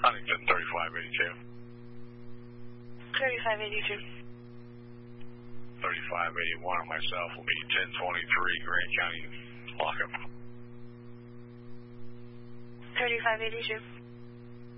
Huntington 3582. 3582. 3581 on myself will be 1023 Grant County lockup. 3582.